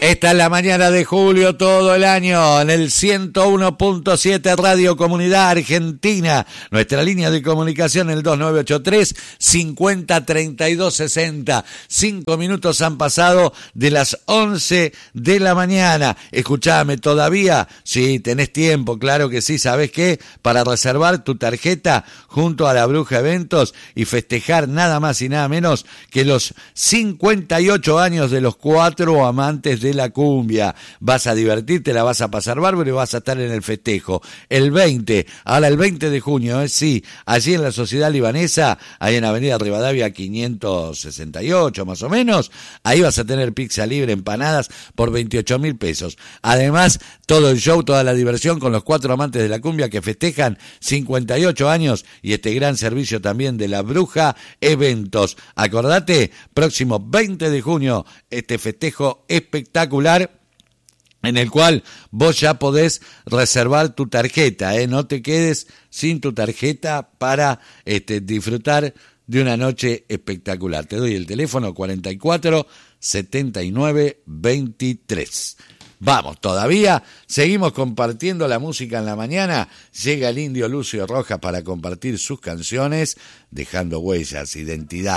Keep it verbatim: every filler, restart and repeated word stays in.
Esta es la mañana de julio todo el año en el ciento uno punto siete Radio Comunidad Argentina. Nuestra línea de comunicación el dos nueve ocho tres, cinco cero, treinta y dos sesenta. Cinco minutos han pasado de las once de la mañana. Escuchame, ¿todavía? Sí, tenés tiempo, claro que sí. ¿Sabés qué? Para reservar tu tarjeta junto a la Bruja Eventos y festejar nada más y nada menos que los cincuenta y ocho años de los cuatro amantes de la cumbia. Vas a divertirte, la vas a pasar bárbaro y vas a estar en el festejo. El veinte, ahora el veinte de junio, ¿eh? Sí, allí en la Sociedad Libanesa, ahí en Avenida Rivadavia quinientos sesenta y ocho más o menos, ahí vas a tener pizza libre, empanadas por veintiocho mil pesos. Además, todo el show, toda la diversión con los cuatro amantes de la cumbia que festejan cincuenta y ocho años y este gran servicio también de la Bruja Eventos. Acordate, próximo veinte de junio, este festejo espectacular en el cual vos ya podés reservar tu tarjeta, ¿eh? No te quedes sin tu tarjeta para este, disfrutar de una noche espectacular. Te doy el teléfono cuarenta y cuatro, setenta y nueve, veintitrés. Vamos, todavía seguimos compartiendo la música en la mañana. Llega el indio Lucio Rojas para compartir sus canciones, dejando huellas, identidad.